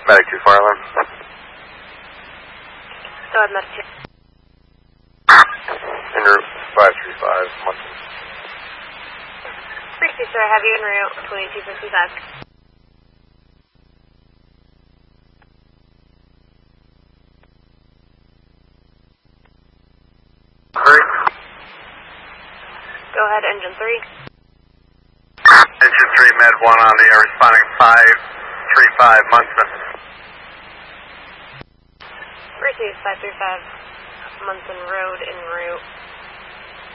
Medic 2 fire alarm. Go ahead, Medic 2. En route 535, Munson. Appreciate sir, have you en route 2255. Go ahead, engine 3. Engine 3, Med 1 on the air, responding 535 Munson. Received 535 Munson Road en route.